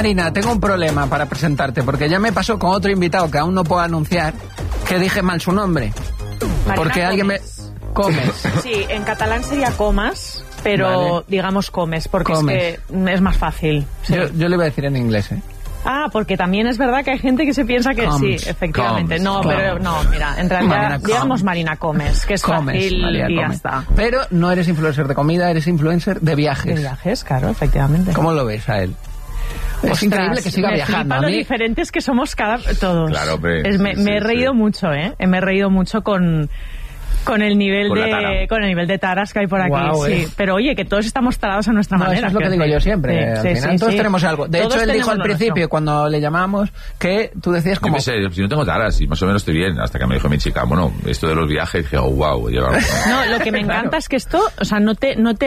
Marina, tengo un problema para presentarte, porque ya me pasó con otro invitado que aún no puedo anunciar, que dije mal su nombre. Marina Porque alguien me... Comes. Sí, en catalán sería comas, pero Vale. digamos comes, porque Comes. es que es más fácil. Sí. Yo le iba a decir en inglés, ¿eh? Ah, porque también es verdad que hay gente que se piensa que Comes. sí, efectivamente. Comes. No, Comes. pero no, mira, en realidad Marina, digamos comes. Marina Comes, que es Comes, fácil María, y ya comes. está. Pero no eres influencer de comida, eres influencer de viajes. De viajes, claro, efectivamente. ¿Cómo lo ves a él? Es Ostras, increíble que siga me viajando. flipa A lo mí, diferentes que somos todos. Claro, hombre. Me Sí, he reído sí. mucho, ¿eh? Me he reído mucho con el nivel Con la tara. con el nivel de taras que hay por aquí. Guau, sí. Pero oye, que todos estamos tarados a nuestra no, manera. eso es lo que quiero digo yo decir. siempre. Sí, Al sí, final sí, todos sí. tenemos algo. De Todos hecho, él dijo tenemos al lo principio, nuestro. cuando le llamamos, que tú decías Yo como... qué sé, si no tengo taras y más o menos estoy bien, hasta que me dijo mi chica, bueno, esto de los viajes, dije, oh, wow, No, lo que me encanta es que esto, o sea, no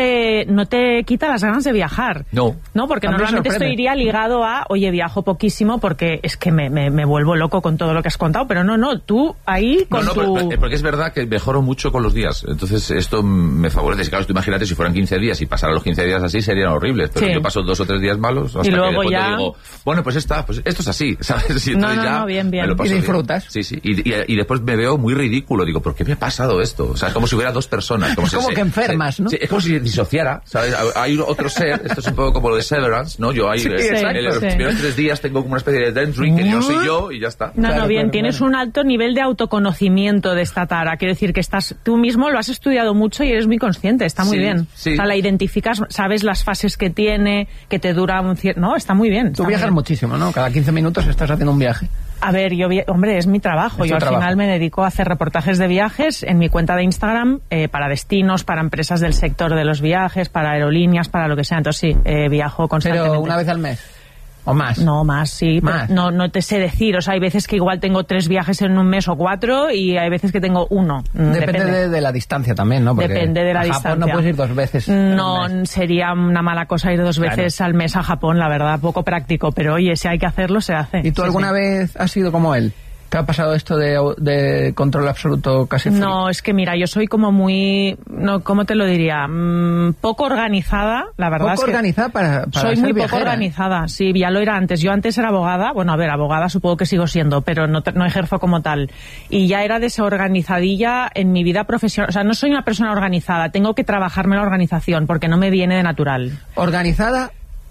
te quita las ganas de viajar. No. No, porque A mí me normalmente esto sorprende. iría ligado a, oye, viajo poquísimo porque es que me vuelvo loco con todo lo que has contado, pero no, tú ahí con porque es verdad que mejoro mucho con los días, entonces esto me favorece. Claro, tú imagínate si fueran 15 días y pasaran los 15 días así serían horribles, pero Sí. yo paso 2 o 3 días malos hasta Y luego que después ya- digo, bueno, pues esto es así, ¿sabes? Y entonces No, ya no, bien, bien. me lo paso Y bien. disfrutas. Sí, y después me veo muy ridículo, digo, ¿por qué me ha pasado esto? O sea, es como si hubiera 2 personas. Es como que enfermas, ¿no? Sí, es como si disociara, ¿sabes? Hay otro ser, esto es un poco como lo de Severance, ¿no? Yo ahí, Sí, exacto, los sí. primeros 3 días tengo como una especie de dentro que yo soy yo y ya está. No, Claro, bien, claro, tienes claro. un alto nivel de autoconocimiento de esta tara. Quiero decir que tú mismo lo has estudiado mucho y eres muy consciente, está muy Sí, bien. sí. O sea, la identificas, sabes las fases que tiene, que te dura un cierto... No, está muy bien. Tú está muy viajas bien. muchísimo, ¿no? Cada 15 minutos estás haciendo un viaje. A ver, hombre, es mi trabajo. Es Yo tu al trabajo. final me dedico a hacer reportajes de viajes en mi cuenta de Instagram para destinos, para empresas del sector de los viajes, para aerolíneas, para lo que sea. Entonces sí, viajo constantemente. Pero una vez al mes. ¿O más? No, más, sí. Más. Pero no te sé decir. O sea, hay veces que igual tengo 3 viajes en un mes o 4 y hay veces que tengo 1. Depende de la distancia también, ¿no? Porque Depende de la a Japón distancia. no puedes ir 2 veces. en No, un mes. sería una mala cosa ir 2 Claro. veces al mes a Japón, la verdad. Poco práctico. Pero oye, si hay que hacerlo, se hace. ¿Y tú Sí, alguna sí. vez has sido como él? ¿Te ha pasado esto de control absoluto casi free? No, es que mira, yo soy como muy... No, ¿cómo te lo diría? Poco organizada, la verdad Poco es que... organizada para Soy ser muy poco viajera, ¿eh? organizada, sí, ya lo era antes. Yo antes era abogada, bueno, a ver, abogada supongo que sigo siendo, pero no ejerzo como tal. Y ya era desorganizadilla en mi vida profesional. O sea, no soy una persona organizada, tengo que trabajarme la organización porque no me viene de natural. ¿Organizada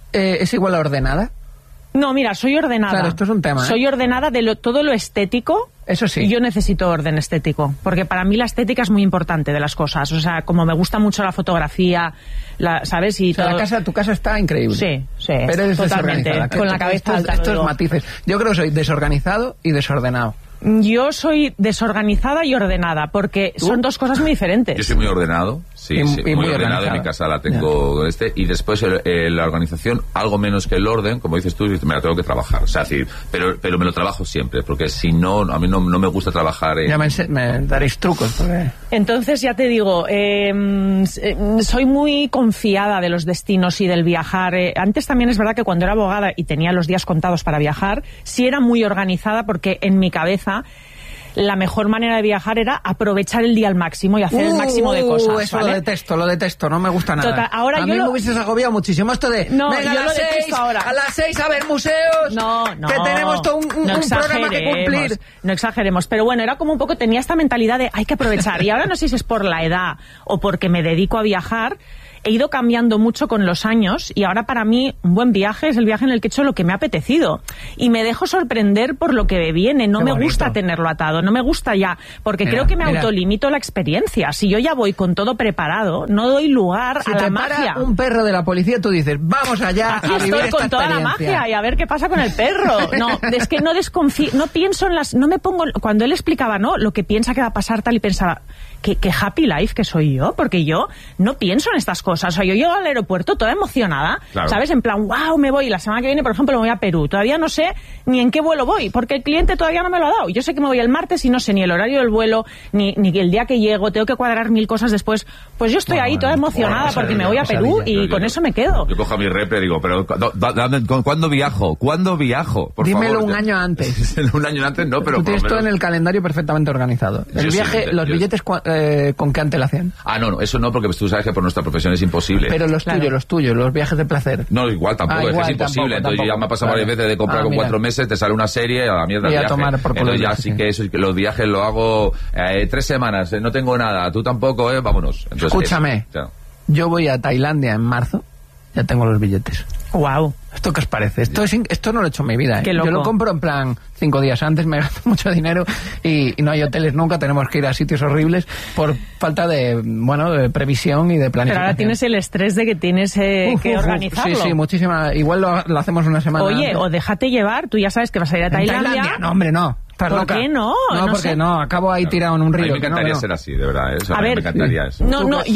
es igual a ordenada? No, mira, soy ordenada. Claro, esto es un tema, ¿eh? Soy ordenada de todo lo estético. Eso sí. Yo necesito orden estético, porque para mí la estética es muy importante de las cosas. O sea, como me gusta mucho la fotografía, ¿sabes? Y O sea, todo... tu casa está increíble. Sí, sí, Pero eres totalmente, desorganizada. con la cabeza alta, lo Estos digo. matices. Yo creo que soy desorganizado y desordenado. Yo soy desorganizada y ordenada, porque son 2 cosas muy diferentes. Yo soy muy ordenado, sí, Y sí, muy muy ordenado. organizado. En mi casa la tengo y después la organización, algo menos que el orden, como dices tú, me la tengo que trabajar. O sea, sí, pero me lo trabajo siempre, porque si no, a mí no me gusta trabajar en... Ya me daréis trucos. Porque... Entonces, ya te digo, soy muy confiada de los destinos y del viajar. Antes también es verdad que cuando era abogada y tenía los días contados para viajar, sí era muy organizada porque en mi cabeza la mejor manera de viajar era aprovechar el día al máximo y hacer el máximo de cosas. Eso ¿vale? lo detesto, no me gusta nada. Total, ahora a yo mí lo- me hubieses agobiado muchísimo esto de, No, venga, yo a lo las detesto 6, ahora. a las 6 a ver museos, No, que tenemos todo un programa que cumplir. No exageremos, pero bueno, era como un poco, tenía esta mentalidad de hay que aprovechar. Y ahora no sé si es por la edad o porque me dedico a viajar, he ido cambiando mucho con los años y ahora para mí un buen viaje es el viaje en el que he hecho lo que me ha apetecido. Y me dejo sorprender por lo que me viene, no Qué me bonito. gusta tenerlo atado, no me gusta ya, porque Mira, creo que me mira. autolimito la experiencia. Si yo ya voy con todo preparado, no doy lugar Si a te la para magia. un perro de la policía, tú dices, vamos allá Aquí a vivir estoy esta con toda la experiencia. magia y a ver qué pasa con el perro. No, es que no desconfío, no pienso en las, no me pongo, cuando él explicaba, ¿no? Lo que piensa que va a pasar tal y pensaba, qué happy life que soy yo, porque yo no pienso en estas cosas. O sea, yo llego al aeropuerto toda emocionada, Claro. ¿sabes? En plan, wow, me voy. La semana que viene, por ejemplo, me voy a Perú. Todavía no sé ni en qué vuelo voy, porque el cliente todavía no me lo ha dado. Yo sé que me voy el martes y no sé ni el horario del vuelo, ni el día que llego. Tengo que cuadrar 1000 cosas después. Pues yo estoy ahí toda emocionada porque me voy a Perú y con eso me quedo. Yo cojo a mi repre y digo, pero ¿cuándo viajo? ¿Cuándo viajo? Por Dímelo favor, un ya. año antes. Un año antes no, pero Tú por lo tienes todo menos... en el calendario perfectamente organizado. El Yo sí, viaje, los yo- billetes, ¿con qué antelación? Ah, no, eso no, porque tú sabes que por nuestra profesión es imposible. Pero los tuyos, los viajes de placer. No, igual tampoco, es imposible. Entonces ya me ha pasado varias veces de comprar con 4 meses, te sale una serie, a la mierda el viaje. Tomar por entonces ya sí que eso, los viajes lo hago 3 semanas, no tengo nada, tú tampoco, vámonos. Entonces, escúchame, yo voy a Tailandia en marzo, ya tengo los billetes. Wow. ¿Esto qué os parece? Esto no lo he hecho en mi vida, ¿eh? Yo lo compro en plan 5 días antes, me gasto mucho dinero y no hay hoteles nunca, tenemos que ir a sitios horribles por falta de previsión y de planificación. Pero ahora tienes el estrés de que tienes que organizarlo. Sí, muchísima. Igual lo hacemos una semana. Oye, antes. O déjate llevar, tú ya sabes que vas a ir a Tailandia. No, hombre, no. ¿Por qué no? No, porque sé. No, acabo ahí tirado en un río. A mí me encantaría ser así, de verdad. Eso, a ver, me encantaría eso.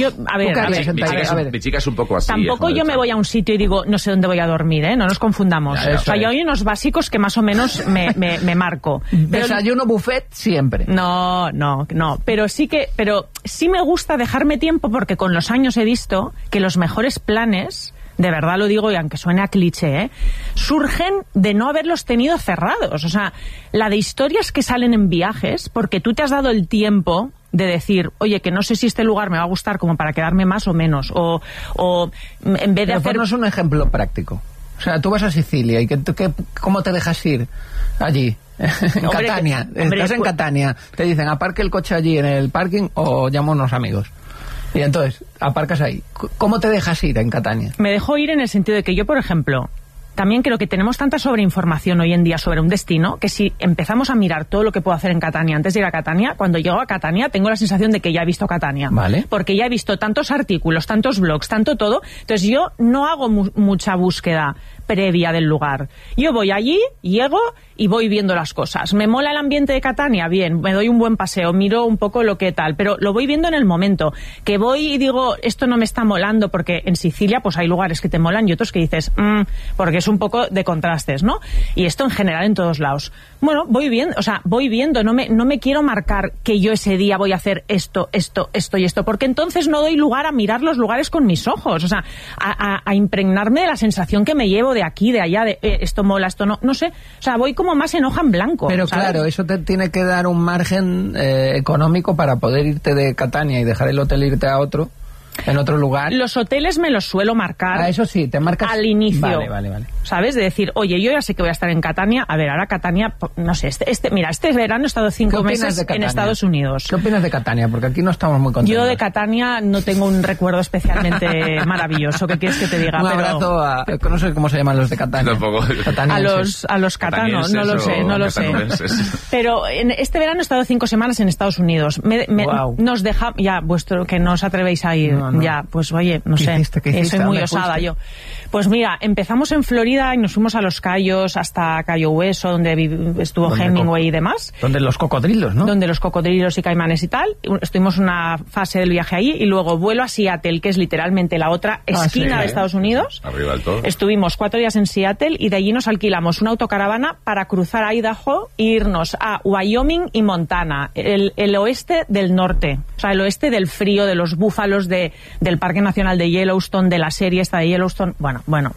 Mi chica es un poco así. Tampoco yo me voy a un sitio y digo, no sé dónde voy a dormir, ¿eh? No nos confundamos. O sea, yo hay unos básicos que más o menos me marco. Desayuno buffet siempre. No. Pero sí me gusta dejarme tiempo porque con los años he visto que los mejores planes, de verdad lo digo y aunque suene a cliché, surgen de no haberlos tenido cerrados. O sea, la de historias que salen en viajes porque tú te has dado el tiempo de decir, oye, que no sé si este lugar me va a gustar como para quedarme más o menos, o en vez de hacernos un ejemplo práctico. O sea, tú vas a Sicilia y ¿cómo te dejas ir allí? En Catania. Estás en Catania. Te dicen, aparque el coche allí en el parking o llamo a unos amigos. Y entonces, aparcas ahí. ¿Cómo te dejas ir en Catania? Me dejo ir en el sentido de que yo, por ejemplo, también creo que tenemos tanta sobreinformación hoy en día sobre un destino que si empezamos a mirar todo lo que puedo hacer en Catania antes de ir a Catania, cuando llego a Catania tengo la sensación de que ya he visto Catania. Vale. Porque ya he visto tantos artículos, tantos blogs, tanto todo. Entonces yo no hago mucha búsqueda previa del lugar. Yo voy allí, llego y voy viendo las cosas. ¿Me mola el ambiente de Catania? Bien, me doy un buen paseo, miro un poco lo que tal, pero lo voy viendo en el momento. Que voy y digo, esto no me está molando, porque en Sicilia pues hay lugares que te molan y otros que dices, porque es un poco de contrastes, ¿no? Y esto en general en todos lados. Bueno, voy viendo, no me quiero marcar que yo ese día voy a hacer esto y esto, porque entonces no doy lugar a mirar los lugares con mis ojos, o sea, a impregnarme de la sensación que me llevo de aquí, de allá, de esto mola, esto no sé, o sea, voy como más en hoja en blanco. Pero ¿sabes? Claro, eso te tiene que dar un margen económico para poder irte de Catania y dejar el hotel e irte a otro, en otro lugar. Los hoteles me los suelo marcar. Eso sí, te marcas al inicio. Vale. ¿Sabes? De decir, oye, yo ya sé que voy a estar en Catania. A ver, ahora Catania, no sé, mira, este verano he estado 5 meses en Estados Unidos. ¿Qué opinas de Catania? Porque aquí no estamos muy contentos. Yo de Catania no tengo un recuerdo especialmente maravilloso. ¿Qué quieres que te diga? Un abrazo a... No sé cómo se llaman los de Catania. Tampoco. A los catanos, no lo sé. Pero en este verano he estado 5 semanas en Estados Unidos. Nos deja... Ya, que no os atrevéis a ir. No. Ya, pues oye, no sé. ¿Qué hiciste? Soy muy osada yo. Pues mira, empezamos en Florida y nos fuimos a Los Cayos, hasta Cayo Hueso, donde estuvo Hemingway y demás. Donde los cocodrilos, ¿no? Donde los cocodrilos y caimanes y tal. Estuvimos una fase del viaje allí y luego vuelo a Seattle, que es literalmente la otra esquina de Estados Unidos. Arriba del todo. Estuvimos 4 días en Seattle y de allí nos alquilamos una autocaravana para cruzar a Idaho e irnos a Wyoming y Montana, el oeste del norte. O sea, el oeste del frío, de los búfalos, del Parque Nacional de Yellowstone, de la serie esta de Yellowstone. Bueno.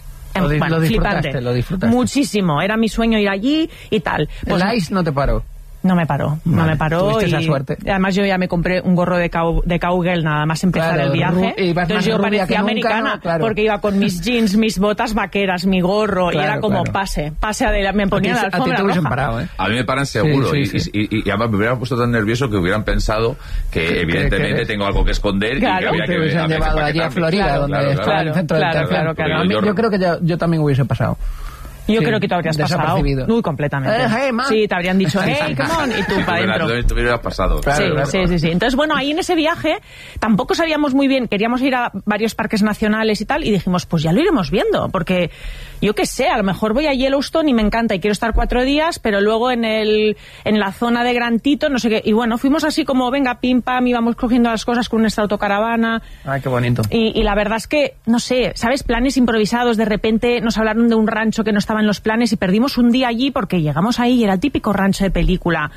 Flipante. Lo disfrutaste. Muchísimo. Era mi sueño ir allí y tal. Pues, ¿el ice no te paró? No me paró. Tuviste esa suerte. Además yo ya me compré un gorro de cowgirl nada más empezar el viaje. Entonces yo parecía americana, porque iba con mis jeans, mis botas vaqueras, mi gorro, y era como pase adelante, me ponía la alfombra roja. Parado, ¿eh? A mí me paran seguro, sí. Y además me hubieran puesto tan nervioso que hubieran pensado que evidentemente tengo algo que esconder, claro, y que había te hubiesen llevado allí a Florida, donde está el centro del tercer. Yo creo que yo también hubiese pasado. Yo creo que te habrías pasado. Muy completamente. Hey, man. Sí, te habrían dicho, hey, come on, y tú para adentro. Tú hubieras pasado. Sí. Entonces, bueno, ahí en ese viaje tampoco sabíamos muy bien, queríamos ir a varios parques nacionales y tal, y dijimos, pues ya lo iremos viendo, porque yo qué sé, a lo mejor voy a Yellowstone y me encanta y quiero estar 4 días, pero luego en la zona de Gran Tito, no sé qué, y bueno, fuimos así como, venga, pim, pam, íbamos cogiendo las cosas con nuestra autocaravana. Ay, qué bonito. Y la verdad es que, no sé, ¿sabes? Planes improvisados, de repente nos hablaron de un rancho que no estaba en los planes y perdimos un día allí porque llegamos ahí y era el típico rancho de película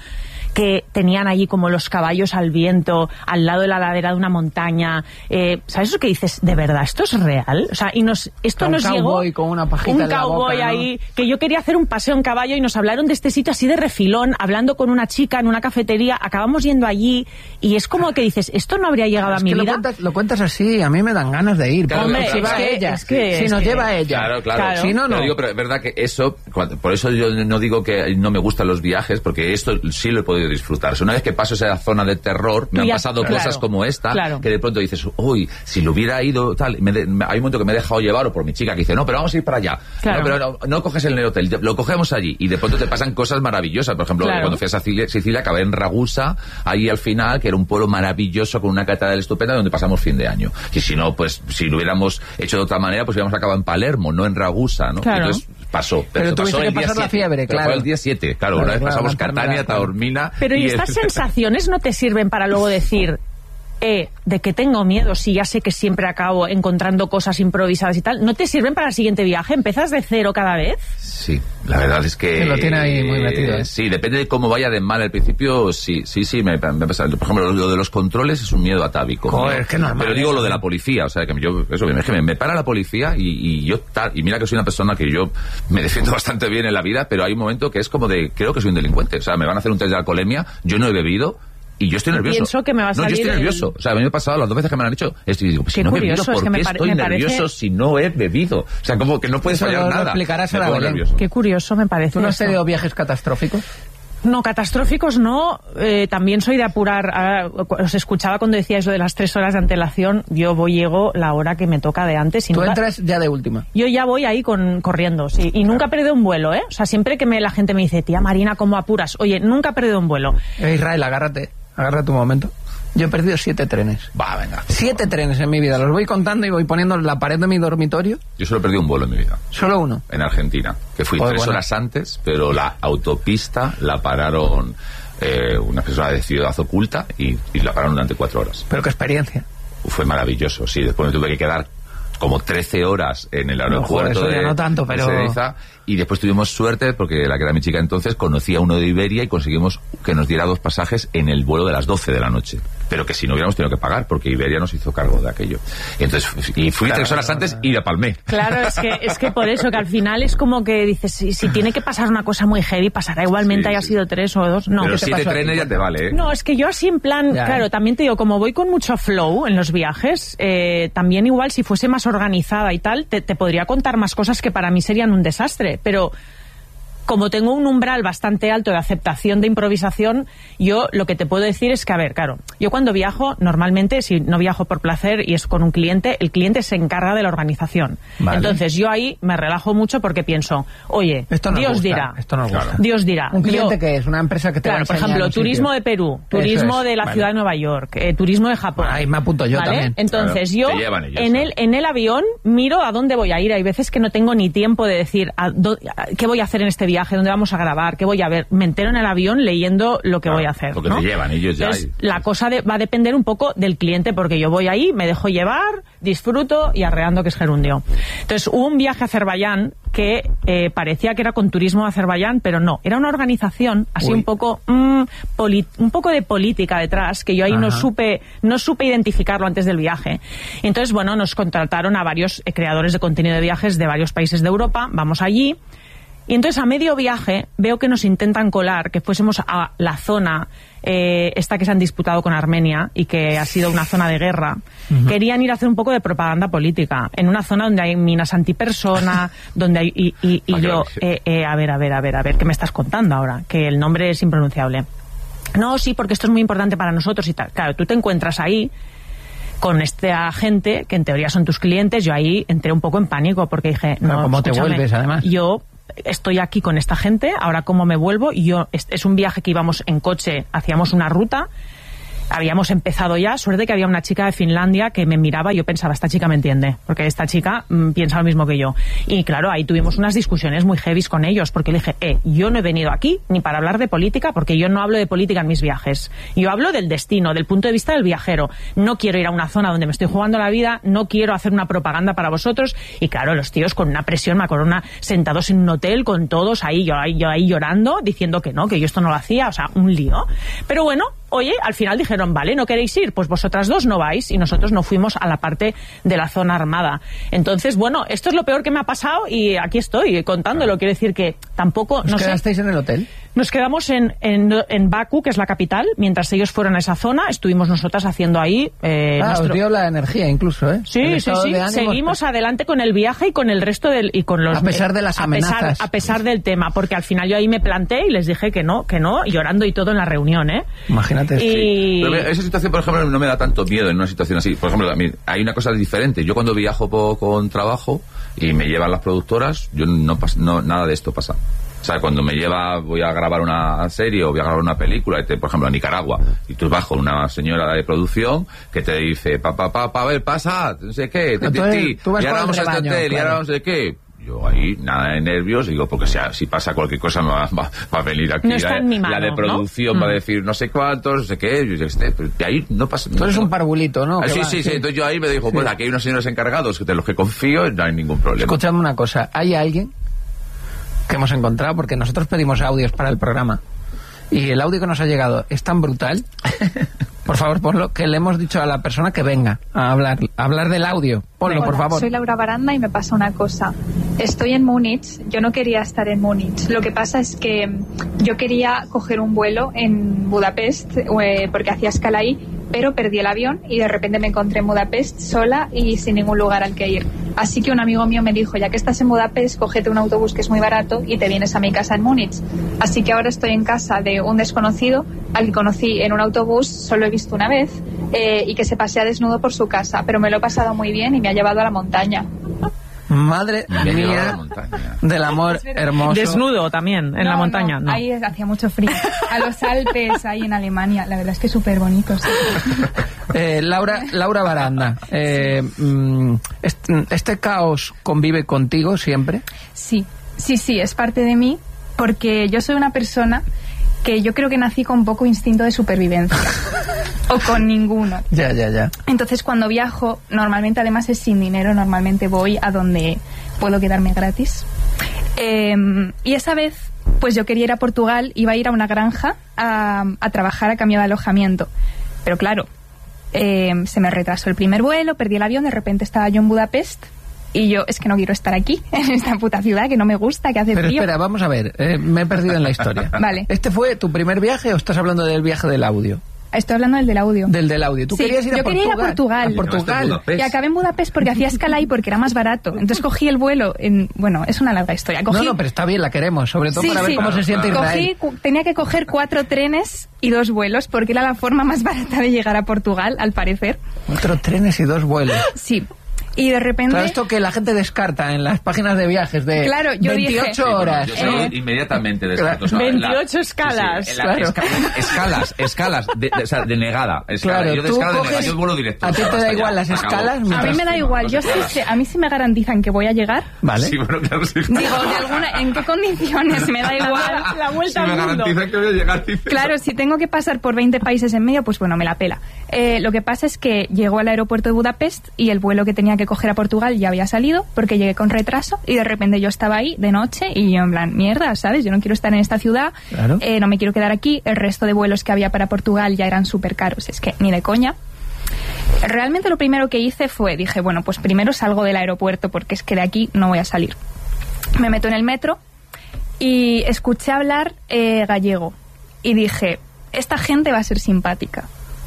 que tenían allí como los caballos al viento, al lado de la ladera de una montaña. ¿Sabes eso que dices? ¿De verdad esto es real? O sea, esto nos llegó... con una pajita un en la boca, cowboy, ¿no? Ahí, que yo quería hacer un paseo en caballo y nos hablaron de este sitio así de refilón, hablando con una chica en una cafetería, acabamos yendo allí y es como que dices, esto no habría llegado a mi vida. Lo cuentas así, a mí me dan ganas de ir. Claro, hombre, claro, si nos lleva ella. Claro. Si no, no. Pero es verdad que eso, por eso yo no digo que no me gustan los viajes, porque esto sí lo he podido disfrutar. O sea, una vez que paso esa zona de terror, me han pasado cosas como esta, que de pronto dices, uy, si lo hubiera ido tal, hay un momento que me he dejado llevar, o por mi chica que dice, no, pero vamos a ir para allá. No, pero no coges el hotel, lo cogemos allí, y de pronto te pasan cosas maravillosas. Por ejemplo, cuando fui a Sicilia, acabé en Ragusa, ahí al final, que era un pueblo maravilloso con una catedral estupenda donde pasamos fin de año. Y si no, pues si lo hubiéramos hecho de otra manera, pues hubiéramos acabado en Palermo, no en Ragusa, ¿no? Claro. Entonces pasó. Pero tuviste que pasar la fiebre, claro. Fue el día 7, claro. Una vez pasamos Catania, Taormina... Pero ¿y estas sensaciones no te sirven para luego decir... de que tengo miedo, si ya sé que siempre acabo encontrando cosas improvisadas y tal, ¿no te sirven para el siguiente viaje? ¿Empiezas de cero cada vez? Sí, la verdad es que... lo tiene ahí muy metido, ¿eh? Sí, depende de cómo vaya de mal al principio, sí, me pasa. Por ejemplo, lo de los controles es un miedo atávico. Joder, es que normal. Pero digo lo de la policía, o sea, que me para la policía y mira que soy una persona que yo me defiendo bastante bien en la vida, pero hay un momento que es como de, creo que soy un delincuente, o sea, me van a hacer un test de alcoholemia, yo no he bebido, y yo estoy nervioso. Pienso que me va a salir. No, yo estoy nervioso. O sea, a mí me ha pasado las 2 veces que me lo han hecho. Y digo, pues si no he bebido, ¿por qué estoy nervioso si no he bebido? O sea, como que no puedes fallar nada. Lo explicarás a la Belén. Qué curioso me parece. ¿Tú no has tenido viajes catastróficos? No, catastróficos no. También soy de apurar. Os escuchaba cuando decíais lo de las 3 horas de antelación. Yo llego la hora que me toca de antes. Tú entras ya de última. Yo ya voy ahí corriendo, sí. Y nunca he perdido un vuelo, ¿eh? O sea, siempre que la gente me dice, tía Marina, ¿cómo apuras? Oye, nunca he perdido un vuelo. Israel, agárrate. Agarra tu momento. Yo he perdido 7 trenes. Venga. 7 trenes en mi vida. Los voy contando y voy poniendo en la pared de mi dormitorio. Yo solo he perdido un vuelo en mi vida. ¿Solo uno? En Argentina. Que fui 3 horas antes, pero la autopista la pararon una persona de Ciudad Oculta y la pararon durante 4 horas. ¿Pero qué experiencia? Fue maravilloso, sí. Después me tuve que quedar como 13 horas en el aeropuerto no tanto, pero... de Ezeiza, y después tuvimos suerte porque la que era mi chica entonces conocía a uno de Iberia y conseguimos que nos diera 2 pasajes en el vuelo de las 12 de la noche, pero que si no hubiéramos tenido que pagar porque Iberia nos hizo cargo de aquello. Entonces, y fui 3 horas antes y la palmé. Claro, es que por eso, que al final es como que dices, si tiene que pasar una cosa muy heavy, pasará igualmente, haya sido 3 o 2. No, pero 7 trenes ya te vale, ¿eh? No, es que yo así en plan, claro, también te digo, como voy con mucho flow en los viajes, también igual si fuese más organizada y tal, te podría contar más cosas que para mí serían un desastre, pero como tengo un umbral bastante alto de aceptación de improvisación, yo lo que te puedo decir es que, a ver, claro, yo cuando viajo, normalmente, si no viajo por placer y es con un cliente, el cliente se encarga de la organización. Vale. Entonces yo ahí me relajo mucho porque pienso, oye, Dios dirá. Esto nos gusta. Dios dirá. ¿Un cliente qué es? ¿Una empresa que te va a enseñar? Por ejemplo, turismo de Perú, turismo de la ciudad de Nueva York, turismo de Japón. Ahí me apunto yo también. Entonces yo, en el avión, miro a dónde voy a ir. Hay veces que no tengo ni tiempo de decir qué voy a hacer en este viaje, dónde vamos a grabar, qué voy a ver. Me entero en el avión leyendo lo que voy a hacer. Porque te llevan ellos ya. Entonces, la cosa va a depender un poco del cliente, porque yo voy ahí, me dejo llevar, disfruto y arreando que es gerundio. Entonces hubo un viaje a Azerbaiyán que parecía que era con turismo de Azerbaiyán, pero no, era una organización así un poco de política detrás, que yo ahí no supe identificarlo antes del viaje. Y entonces, bueno, nos contrataron a varios creadores de contenido de viajes de varios países de Europa, vamos allí. Y entonces a medio viaje veo que nos intentan colar que fuésemos a la zona esta que se han disputado con Armenia y que ha sido una zona de guerra. Querían ir a hacer un poco de propaganda política en una zona donde hay minas antipersona, donde hay y yo a ver, ¿qué me estás contando ahora? Que el nombre es impronunciable. No, sí, porque esto es muy importante para nosotros y tal. Claro, tú te encuentras ahí con esta gente que en teoría son tus clientes. Yo ahí entré un poco en pánico porque dije, no, ¿cómo te vuelves además? Yo estoy aquí con esta gente, ahora cómo me vuelvo. Y yo, es un viaje que íbamos en coche, hacíamos una ruta, habíamos empezado ya, suerte que había una chica de Finlandia que me miraba y yo pensaba, esta chica me entiende, porque esta chica piensa lo mismo que yo. Y claro, ahí tuvimos unas discusiones muy heavy con ellos, porque le dije, yo no he venido aquí ni para hablar de política, porque yo no hablo de política en mis viajes. Yo hablo del destino, del punto de vista del viajero. No quiero ir a una zona donde me estoy jugando la vida, no quiero hacer una propaganda para vosotros. Y claro, los tíos con una presión, me acuerdo, sentados en un hotel con todos ahí, yo ahí llorando, diciendo que no, que yo esto no lo hacía, o sea, un lío. Pero bueno, oye, al final dijeron, vale, ¿no queréis ir? Pues vosotras dos no vais, y nosotros no fuimos a la parte de la zona armada. Entonces, bueno, esto es lo peor que me ha pasado y aquí estoy contándolo. Quiero decir que tampoco... ¿Os quedasteis en el hotel? Nos quedamos en Bakú, que es la capital, mientras ellos fueron a esa zona, estuvimos nosotras haciendo ahí... os dio la energía incluso, ¿eh? Sí, sí. Seguimos adelante con el viaje y con el resto y con los... A pesar de las amenazas. A pesar del tema, porque al final yo ahí me planté y les dije que no, llorando y todo en la reunión, ¿eh? Imagínate. Sí. Pero esa situación, por ejemplo, no me da tanto miedo en una situación así. Por ejemplo, hay una cosa diferente. Yo cuando viajo con trabajo y me llevan las productoras, yo nada de esto pasa. O sea, cuando voy a grabar una serie o voy a grabar una película, por ejemplo, a Nicaragua, y tú vas con una señora de producción que te dice, a ver, pasa, no sé qué, y ahora vamos a este hotel, y ahora no sé qué. Yo ahí, nada de nervios, digo, porque si pasa cualquier cosa va a venir aquí no la de producción, ¿no? Va a decir no sé cuántos, no sé qué, pero de ahí no pasa nada. Tú eres un parvulito, ¿no? Sí, entonces yo ahí me digo, pues aquí hay unos señores encargados de los que confío y no hay ningún problema. Escúchame una cosa, ¿hay alguien que hemos encontrado? Porque nosotros pedimos audios para el programa y el audio que nos ha llegado es tan brutal, por favor ponlo, que le hemos dicho a la persona que venga a hablar del audio. Ponlo, por favor. Soy Laura Baranda y me pasa una cosa. Estoy en Múnich, yo no quería estar en Múnich. Lo que pasa es que yo quería coger un vuelo en Budapest porque hacía escala ahí, pero perdí el avión y de repente me encontré en Budapest sola y sin ningún lugar al que ir. Así que un amigo mío me dijo, ya que estás en Budapest, cógete un autobús que es muy barato y te vienes a mi casa en Múnich. Así que ahora estoy en casa de un desconocido al que conocí en un autobús, solo he visto una vez, y que se pasea desnudo por su casa, pero me lo he pasado muy bien y me ha llevado a la montaña. Madre mía del amor hermoso. Desnudo también, en la montaña. No. Ahí hacía mucho frío. A los Alpes, ahí en Alemania. La verdad es que es súper bonito. Sí. Laura Baranda, ¿este caos convive contigo siempre? Sí, es parte de mí, porque yo soy una persona que yo creo que nací con poco instinto de supervivencia. O con ninguno. Ya. Entonces cuando viajo, normalmente además es sin dinero, normalmente voy a donde puedo quedarme gratis. Y esa vez, pues yo quería ir a Portugal, iba a ir a una granja a trabajar a cambio de alojamiento. Pero claro, se me retrasó el primer vuelo, perdí el avión, de repente estaba yo en Budapest. Y yo, es que no quiero estar aquí, en esta puta ciudad, que no me gusta, que hace frío. Pero espera, vamos a ver, me he perdido en la historia. Vale. ¿Este fue tu primer viaje o estás hablando del viaje del audio? Estoy hablando del audio. Del audio. ¿Tú querías ir a Portugal? Yo quería ir a Portugal. Y acabé en Budapest porque hacía escala ahí porque era más barato. Entonces cogí el vuelo bueno, es una larga historia. No, pero está bien, la queremos, sobre todo para ver cómo se siente Israel. Tenía que coger 4 trenes y 2 vuelos porque era la forma más barata de llegar a Portugal, al parecer. 4 trenes y 2 vuelos. Sí. Y de repente... Claro, esto que la gente descarta en las páginas de viajes de 28 horas. Yo salgo inmediatamente descarto. Claro. 28 escalas. Sí, claro. Escalas de negada. Claro, yo descargo de negada, yo vuelo directo. ¿A ti te da igual las escalas? A mí me da igual. A mí sí me garantizan que voy a llegar. Vale. Sí, bueno, claro, sí. Digo, ¿en qué condiciones? Me da igual. La vuelta al mundo. Me garantizan que voy a llegar. Claro, si tengo que pasar por 20 países en medio, pues bueno, me la pela. Lo que pasa es que llegó al aeropuerto de Budapest y el vuelo que tenía que coger a Portugal ya había salido porque llegué con retraso y de repente yo estaba ahí de noche y yo en plan, mierda, ¿sabes? Yo no quiero estar en esta ciudad, claro. No me quiero quedar aquí, el resto de vuelos que había para Portugal ya eran súper caros, es que ni de coña. Realmente lo primero que hice dije, bueno, pues primero salgo del aeropuerto porque es que de aquí no voy a salir. Me meto en el metro y escuché hablar gallego y dije, esta gente va a ser simpática.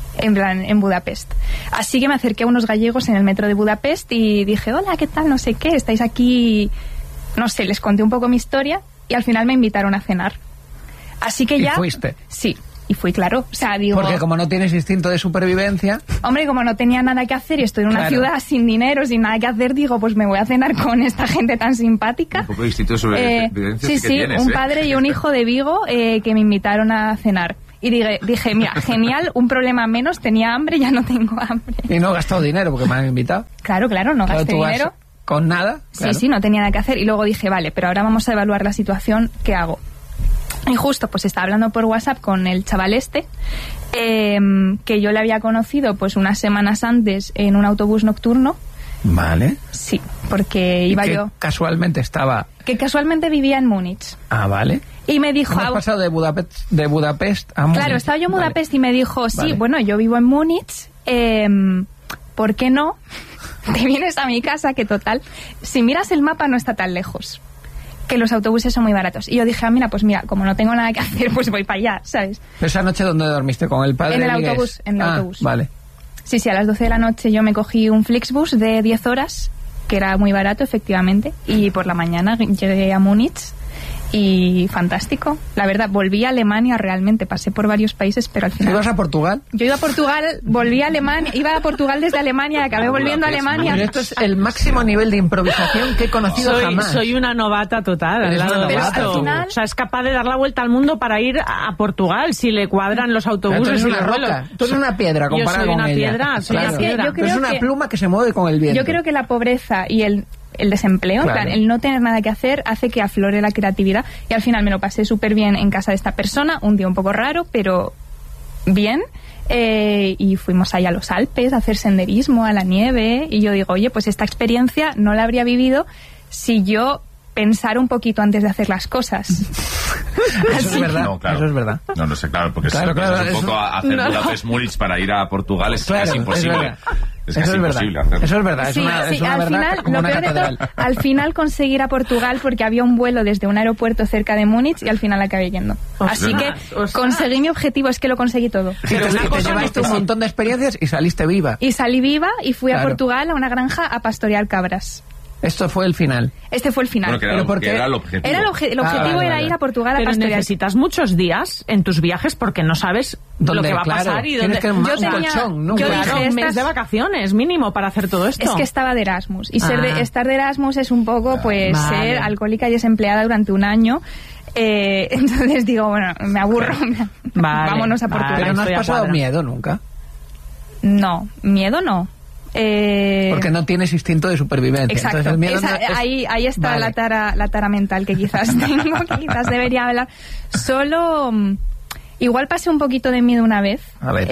En Budapest. Así que me acerqué a unos gallegos en el metro de Budapest y dije, hola, ¿qué tal? No sé qué, estáis aquí. No sé, les conté un poco mi historia y al final me invitaron a cenar. Así que ya... ¿Y fuiste? Sí, y fui, claro. O sea, digo... Porque como no tienes instinto de supervivencia... Hombre, como no tenía nada que hacer y estoy en una ciudad sin dinero, sin nada que hacer, digo, pues me voy a cenar con esta gente tan simpática. Un poco de instinto de supervivencia sí, que tienes, un padre y un hijo de Vigo que me invitaron a cenar. Y dije, mira, genial, un problema menos, tenía hambre, ya no tengo hambre. Y no he gastado dinero porque me han invitado. Claro, no gasté dinero. con nada. Claro. Sí, no tenía nada que hacer. Y luego dije, vale, pero ahora vamos a evaluar la situación, ¿qué hago? Y justo pues estaba hablando por WhatsApp con el chaval que yo le había conocido pues unas semanas antes en un autobús nocturno. Vale. Sí, porque iba yo... casualmente estaba... Que casualmente vivía en Múnich. Ah, vale. Y me dijo... ¿Has pasado de Budapest a Múnich? Claro, estaba yo en Budapest, vale. Y me dijo, sí, vale. Bueno, yo vivo en Múnich, ¿por qué no te vienes a mi casa? Que total, si miras el mapa no está tan lejos, que los autobuses son muy baratos. Y yo dije, mira, como no tengo nada que hacer, pues voy para allá, ¿sabes? ¿Esa noche dónde dormiste? ¿Con el padre? En el autobús, autobús. Vale. Sí, a las 12 de la noche yo me cogí un Flixbus de 10 horas, que era muy barato, efectivamente, y por la mañana llegué a Múnich. Y fantástico. La verdad, volví a Alemania realmente. Pasé por varios países, pero al final... ¿Ibas a Portugal? Yo iba a Portugal, volví a Alemania, iba a Portugal desde Alemania y acabé volviendo a Alemania. Pero esto es el máximo nivel de improvisación que he conocido jamás. Soy una novata total al lado de esto. Al final... O sea, es capaz de dar la vuelta al mundo para ir a Portugal si le cuadran los autobuses y los vuelos. Tú eres una piedra comparada con ella. Soy una piedra. Es una pluma que se mueve con el viento. Yo creo que la pobreza y el desempleo, claro. En plan, el no tener nada que hacer hace que aflore la creatividad, y al final me lo pasé súper bien en casa de esta persona, un día un poco raro, pero bien, y fuimos ahí a los Alpes a hacer senderismo, a la nieve, y yo digo, oye, pues esta experiencia no la habría vivido si yo pensara un poquito antes de hacer las cosas. Eso es verdad. No, claro. Eso es verdad. No sé, claro, porque claro, es un poco hacer Budapest Múnich para ir a Portugal es casi imposible. Es casi imposible hacerlo. Eso es verdad. Es una al verdad final, como lo una peor de catedral. todo, al final conseguí ir a Portugal porque había un vuelo desde un aeropuerto cerca de Múnich y al final acabé yendo. Así que conseguí mi objetivo, es que lo conseguí todo. Pero te llevaste un montón de experiencias y saliste viva. Y salí viva y fui a Portugal, a una granja, a pastorear cabras. Esto fue el final. Este fue el final. Bueno, que era el objetivo. El objetivo era ir a Portugal a pastorear. Pero necesitas muchos días en tus viajes porque no sabes lo que va a pasar y dónde. Yo tenía un mes de vacaciones mínimo para hacer todo esto. Es que estaba de Erasmus y estar de Erasmus es un poco ser alcohólica y desempleada durante un año. Entonces digo, bueno, me aburro. Vámonos a Portugal. Pero no has pasado miedo nunca. No, miedo no. Porque no tienes instinto de supervivencia. Exacto. Entonces, el miedo ahí está la tara mental que quizás tengo, que quizás debería hablar. Solo igual pasé un poquito de miedo una vez,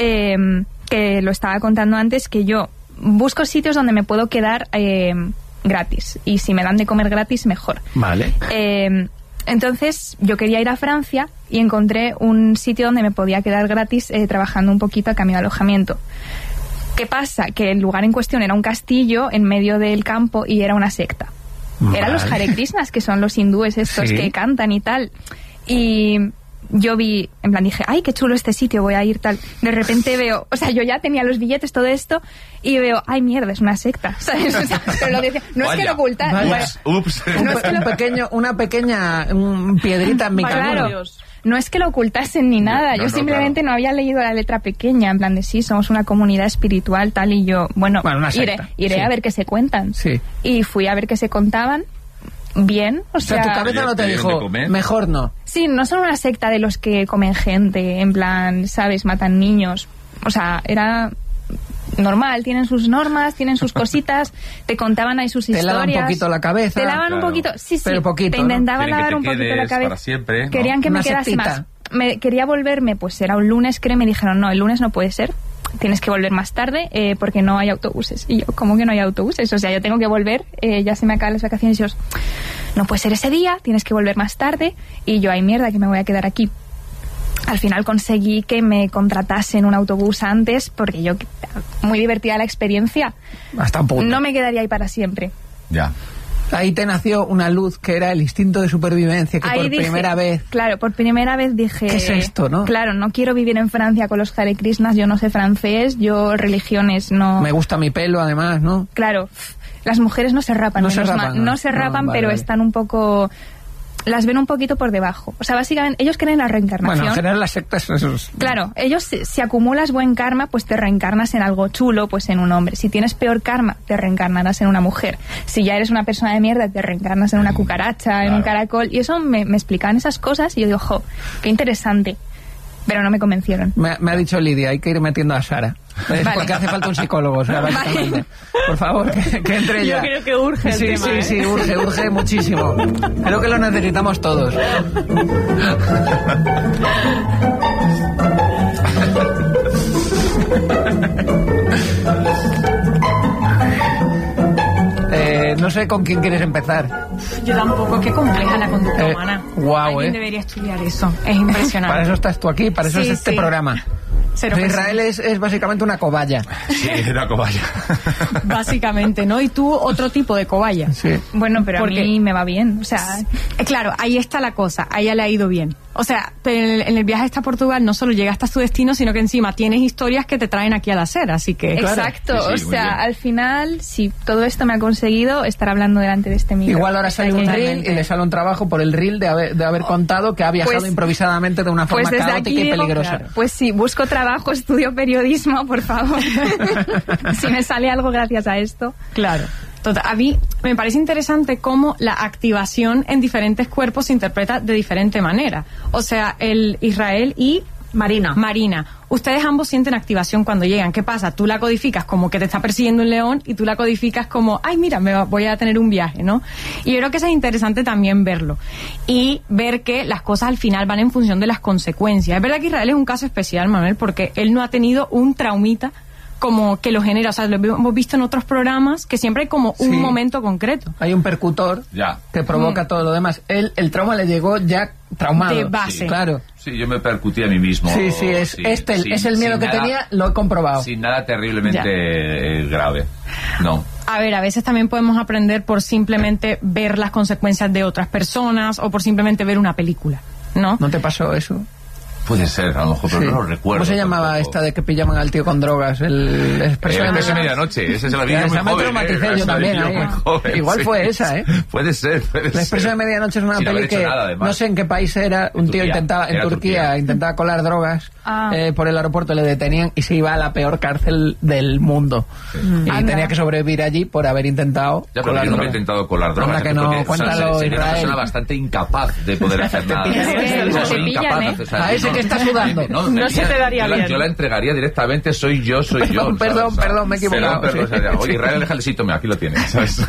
que lo estaba contando antes, que yo busco sitios donde me puedo quedar gratis, y si me dan de comer gratis mejor. Vale. Entonces yo quería ir a Francia y encontré un sitio donde me podía quedar gratis trabajando un poquito a cambio de alojamiento. ¿Qué pasa? Que el lugar en cuestión era un castillo en medio del campo y era una secta. Vale. Eran los Hare Krishnas, que son los hindúes estos que cantan y tal. Y yo vi, en plan dije, ay, qué chulo este sitio, voy a ir tal. De repente veo, o sea, yo ya tenía los billetes, todo esto, y veo, ay, mierda, es una secta, ¿sabes? O sea, pero lo decía, no es que lo ocultaran. Ups. No es que una pequeña piedrita en mi camino. Claro. No es que lo ocultasen ni nada, yo simplemente no había leído la letra pequeña, en plan de sí, somos una comunidad espiritual, tal, y yo, bueno iré a ver qué se cuentan. Sí. Y fui a ver qué se contaban, bien, o sea... tu cabeza no te dijo, mejor no. Sí, no son una secta de los que comen gente, en plan, ¿sabes?, matan niños, o sea, era... normal, tienen sus normas, tienen sus cositas, te contaban ahí sus historias. Te lavan un poquito la cabeza. Te lavan un poquito, sí, pero poquito, te intentaban lavar un poquito la cabeza. Para siempre, ¿no? Querían que me quedase más. Quería volverme, pues era un lunes, creo, me dijeron, no, el lunes no puede ser, tienes que volver más tarde porque no hay autobuses. Y yo, ¿cómo que no hay autobuses? O sea, yo tengo que volver, ya se me acaban las vacaciones y yo, no puede ser ese día, tienes que volver más tarde. Y yo, ay, mierda, que me voy a quedar aquí. Al final conseguí que me contratasen un autobús antes porque yo, muy divertida la experiencia. Hasta un punto. No me quedaría ahí para siempre. Ya. Ahí te nació una luz que era el instinto de supervivencia, que ahí primera vez... Claro, por primera vez dije... ¿Qué es esto, no? Claro, no quiero vivir en Francia con los Hare Krishnas, yo no sé francés, yo religiones no... Me gusta mi pelo, además, ¿no? Claro, las mujeres no se rapan. No se rapan, pero están un poco... las ven un poquito por debajo. O sea, básicamente, ellos creen en la reencarnación. Bueno, en general las sectas... Claro, ellos, si acumulas buen karma, pues te reencarnas en algo chulo, pues en un hombre. Si tienes peor karma, te reencarnarás en una mujer. Si ya eres una persona de mierda, te reencarnas en una cucaracha, en un caracol. Y eso me explicaban esas cosas y yo digo, jo, qué interesante. Pero no me convencieron. Me ha dicho Lidia, hay que ir metiendo a Sara. Vale. Porque hace falta un psicólogo, o sea, básicamente. Vale. Por favor, que entre ella. Yo creo que urge el tema, Sí, urge muchísimo. Creo que lo necesitamos todos. No sé con quién quieres empezar. Yo tampoco, qué compleja la conducta humana. Alguien debería estudiar eso, es impresionante. Para eso estás tú aquí, para eso es este programa. Israel es básicamente una cobaya. Sí, una cobaya. Básicamente, ¿no? Y tú otro tipo de cobaya. Sí. Bueno, pero porque a mí me va bien, o sea... Claro, ahí está la cosa, a ella le ha ido bien. O sea, en el viaje hasta Portugal no solo llegas hasta tu destino, sino que encima tienes historias que te traen aquí al hacer, así que... Exacto, claro. O sea, al final, si todo esto me ha conseguido estar hablando delante de este micro. Igual ahora sale un reel y le sale un trabajo por el reel de haber contado que ha viajado improvisadamente de una forma caótica y peligrosa. Claro. Pues sí, busco trabajo, estudio periodismo, por favor. Si me sale algo gracias a esto. Claro. Total, a mí me parece interesante cómo la activación en diferentes cuerpos se interpreta de diferente manera. O sea, el Israel y Marina. Ustedes ambos sienten activación cuando llegan. ¿Qué pasa? Tú la codificas como que te está persiguiendo un león y tú la codificas como, ay, mira, voy a tener un viaje, ¿no? Y yo creo que eso es interesante también verlo. Y ver que las cosas al final van en función de las consecuencias. Es verdad que Israel es un caso especial, Manuel, porque él no ha tenido un traumita como que lo genera, o sea, lo hemos visto en otros programas que siempre hay como un momento concreto. Hay un percutor que provoca todo lo demás. El trauma le llegó ya traumado. De base. Sí. Claro. Sí, yo me percutí a mí mismo. Es el miedo que tenía, lo he comprobado. Sin nada terriblemente grave. No. A ver, a veces también podemos aprender por simplemente ver las consecuencias de otras personas o por simplemente ver una película, ¿no? ¿No te pasó eso? Puede ser, a lo mejor, pero no lo recuerdo. ¿Cómo se llamaba esta de que pillaban al tío con drogas? El expreso de medianoche. Ese se lo vi muy joven. Me traumaticé yo también. Igual fue esa, ¿eh? Puede ser. El expreso de medianoche es una peli que no sé en qué país era. Un tío intentaba, en Turquía, intentaba colar drogas por el aeropuerto, le detenían y se iba a la peor cárcel del mundo. Y tenía que sobrevivir allí por haber intentado colar drogas. Yo no he intentado colar drogas. Que no, cuéntalo, Israel. Israel. Una persona bastante incapaz de poder hacer nada. Soy incapaz. A ese que está sudando. No se te daría bien. Yo la entregaría directamente, soy yo. Perdón, me he equivocado. Oye, Israel, déjale, sí, tome, aquí lo tienes, ¿sabes?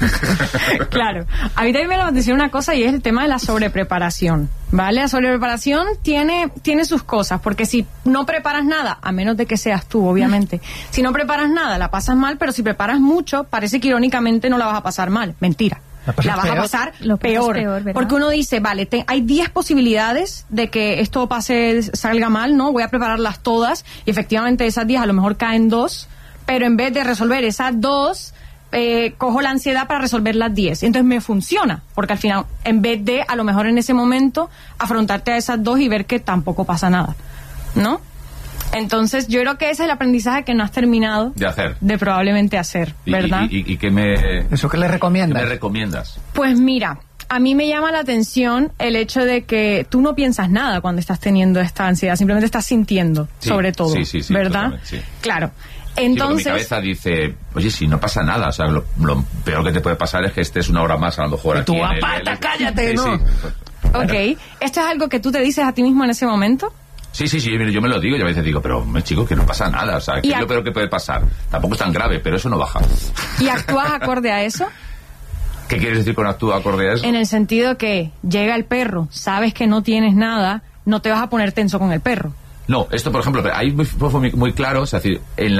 Claro. A mí también me llama la atención una cosa y es el tema de la sobrepreparación, ¿vale? La sobrepreparación tiene sus cosas, porque si no preparas nada, a menos de que seas tú, obviamente, si no preparas nada, la pasas mal, pero si preparas mucho, parece que irónicamente no la vas a pasar mal. Mentira. La vas a pasar peor porque uno dice, vale, hay 10 posibilidades de que esto salga mal, ¿no? Voy a prepararlas todas y efectivamente esas 10 a lo mejor caen 2, pero en vez de resolver esas 2, cojo la ansiedad para resolver las 10. Entonces me funciona, porque al final, en vez de a lo mejor en ese momento afrontarte a esas 2 y ver que tampoco pasa nada, ¿no? Entonces, yo creo que ese es el aprendizaje que no has terminado de probablemente hacer, ¿verdad? ¿Y qué me... ¿Eso qué le recomiendas? ¿Qué me recomiendas? Pues mira, a mí me llama la atención el hecho de que tú no piensas nada cuando estás teniendo esta ansiedad, simplemente estás sintiendo, sobre todo, ¿verdad? Sí. Claro. Entonces, mi cabeza dice, oye, si no pasa nada, o sea, lo peor que te puede pasar es que estés una hora más a lo mejor aquí. Tú aparta, cállate, ¿no? Ok, ¿esto es algo que tú te dices a ti mismo en ese momento? Sí, yo me lo digo y a veces digo, pero chico, que no pasa nada, o sea, que es lo peor que puede pasar. Tampoco es tan grave, pero eso no baja. ¿Y actúas acorde a eso? ¿Qué quieres decir con actúa acorde a eso? En el sentido que llega el perro, sabes que no tienes nada, no te vas a poner tenso con el perro. No, esto por ejemplo, ahí fue muy claro, es decir, en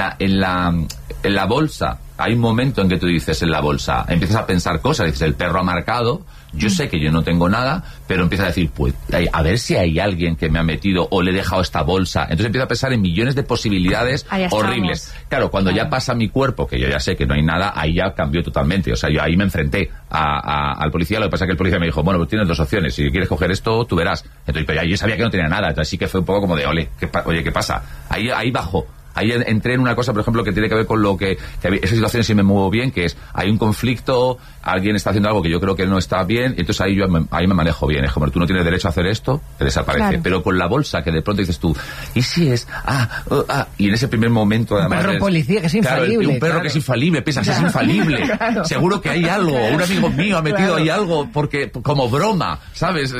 la bolsa, hay un momento en que tú dices en la bolsa, empiezas a pensar cosas, dices, el perro ha marcado, yo sé que yo no tengo nada, pero empiezas a decir, pues, a ver si hay alguien que me ha metido o le he dejado esta bolsa. Entonces empiezo a pensar en millones de posibilidades horribles. Claro, cuando ya pasa mi cuerpo, que yo ya sé que no hay nada, ahí ya cambió totalmente. O sea, yo ahí me enfrenté al policía, lo que pasa es que el policía me dijo, bueno, pues tienes 2 opciones, si quieres coger esto, tú verás. Entonces, pero yo sabía que no tenía nada, entonces sí que fue un poco como de, oye, ¿qué pasa? Ahí bajo. Ahí entré en una cosa, por ejemplo, que tiene que ver con lo que esa situación sí me muevo bien, que es, hay un conflicto, alguien está haciendo algo que yo creo que no está bien, y entonces ahí me manejo bien. Es como, tú no tienes derecho a hacer esto, te desaparece. Claro. Pero con la bolsa, que de pronto dices tú, ¿y si es? Y en ese primer momento, además... Un perro policía que es infalible. Claro, un perro que es infalible, piensas, es infalible. Claro. Seguro que hay algo, un amigo mío ha metido ahí algo, porque como broma, ¿sabes?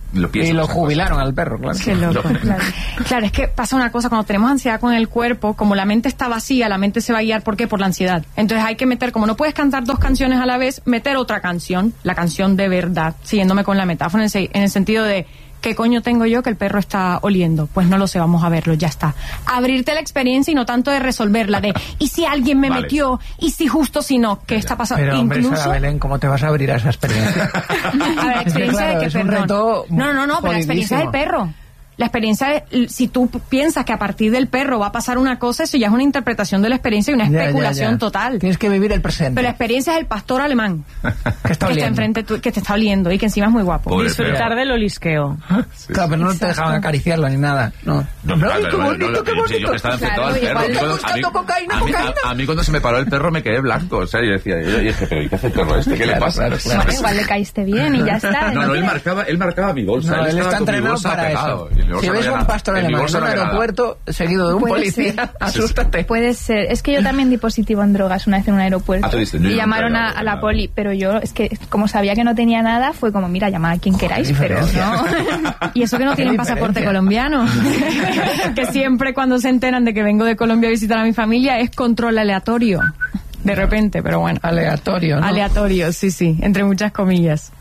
Y lo jubilaron al perro, claro. Qué loco. Claro, es que pasa una cosa, cuando tenemos ansiedad con el cuerpo, como la mente está vacía, la mente se va a guiar, ¿por qué? Por la ansiedad. Entonces hay que meter, como no puedes cantar 2 canciones a la vez, meter otra canción, la canción de verdad, siguiéndome con la metáfora, en el sentido de, ¿qué coño tengo yo que el perro está oliendo? Pues no lo sé, vamos a verlo, ya está. Abrirte la experiencia y no tanto de resolverla, de, ¿y si alguien me metió? ¿Y si justo si no? ¿Qué está pasando? Pero hombre, Sara Belén, ¿cómo te vas a abrir a esa experiencia? A ver, experiencia de que, perdón. No, pero la experiencia del perro. La experiencia, si tú piensas que a partir del perro va a pasar una cosa, eso ya es una interpretación de la experiencia y una especulación total. Tienes que vivir el presente. Pero la experiencia es el pastor alemán que está enfrente, que te está oliendo y que encima es muy guapo. Pobre disfrutar del olisqueo. Sí, claro, pero no te dejaban acariciarlo ni nada. No, ¡ay, qué bonito, qué bonito! Yo que estaba enfrentado al perro. A mí cuando se me paró el perro me quedé blanco. O sea, yo decía, pero ¿y qué hace el perro este? ¿Qué le pasa? Bueno, igual le caíste bien y ya está. No, él marcaba mi bolsa. Él está entrenado para eso. Si ves un pastor alemán en un aeropuerto seguido de un policía, asústate. Puede ser. Es que yo también di positivo en drogas una vez en un aeropuerto. Y llamaron a la poli, pero yo, es que como sabía que no tenía nada, fue como, mira, llamad a quien queráis, pero no. Y eso que no tienen pasaporte colombiano. Que siempre cuando se enteran de que vengo de Colombia a visitar a mi familia es control aleatorio. De repente, pero bueno. Aleatorio, ¿no? Aleatorio, sí, entre muchas comillas.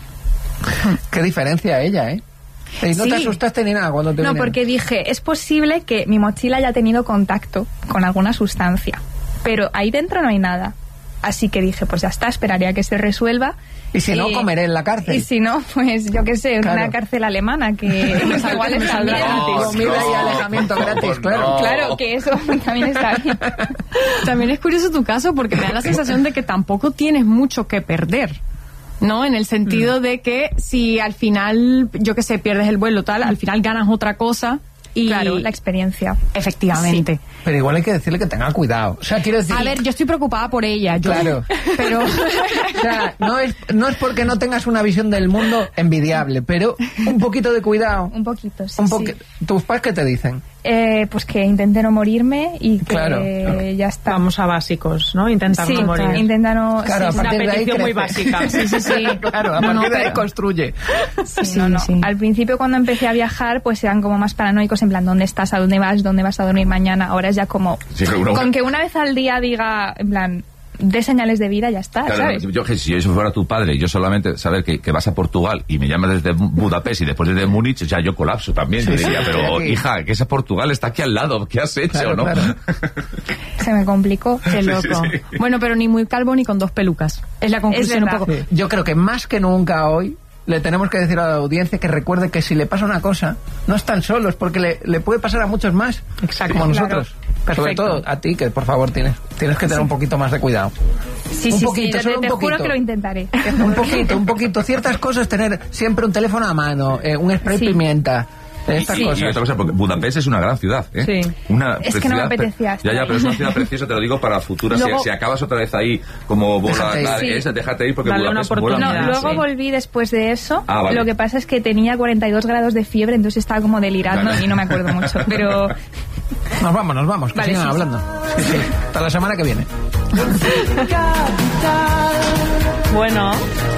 Qué diferencia ella, ¿eh? Y no te asustaste ni nada cuando te vinieron. No, porque dije, es posible que mi mochila haya tenido contacto con alguna sustancia, pero ahí dentro no hay nada. Así que dije, pues ya está, esperaré a que se resuelva. Y si no, comeré en la cárcel. Y si no, pues yo qué sé, una cárcel alemana que pues igual está bien. Comida y alejamiento gratis, claro. Claro, que eso también está bien. También es curioso tu caso porque me da la sensación de que tampoco tienes mucho que perder. ¿No? En el sentido de que si al final, yo qué sé, pierdes el vuelo tal, al final ganas otra cosa y... Claro, la experiencia. Efectivamente. Sí. Pero igual hay que decirle que tenga cuidado. O sea, quiero decir... A ver, yo estoy preocupada por ella. Claro. Pero... O sea, no es porque no tengas una visión del mundo envidiable, pero un poquito de cuidado. Un poquito, sí. ¿Tus padres qué te dicen? Pues que intente no morirme y que ya está. Vamos a básicos, ¿no? Intentar no morir. Sí, intenta no... Claro, sí, a partir una de ahí petición muy básica. Sí. Claro, a partir de ahí construye. Sí. Al principio cuando empecé a viajar, pues eran como más paranoicos, en plan, ¿dónde estás? ¿A dónde vas? ¿Dónde vas a dormir mañana? Ahora es ya como... Sí, con que una vez al día diga, en plan... de señales de vida, ya está, claro, ¿sabes? Si yo fuera tu padre, yo solamente saber que vas a Portugal y me llamas desde Budapest y después desde Múnich, ya yo colapso también. Sí, diría, pero hija, que ese Portugal está aquí al lado, ¿qué has hecho, claro, no? Claro. Se me complicó. Qué loco. Sí. Bueno, pero ni muy calvo ni con 2 pelucas. Es la conclusión un poco. Sí. Yo creo que más que nunca hoy le tenemos que decir a la audiencia que recuerde que si le pasa una cosa, no están solos, porque le puede pasar a muchos más. Exacto. Como nosotros. Perfecto. Sobre todo a ti, que por favor tienes que tener un poquito más de cuidado. Sí, un poquito, te juro que lo intentaré. Un poquito. Ciertas cosas, tener siempre un teléfono a mano, un spray pimienta. Estas cosas. Y otra cosa, porque Budapest es una gran ciudad, ¿eh? Sí. Es que no me apetecía. Ya, pero es una ciudad preciosa, te lo digo para futuras. Luego, si acabas otra vez ahí como bola, déjate ir porque dale Budapest una oportunidad. mola. Luego volví después de eso. Vale. Lo que pasa es que tenía 42 grados de fiebre, entonces estaba como delirando y no me acuerdo mucho. Pero... Nos vamos, que sigan hablando. Sí. Hasta la semana que viene. Bueno...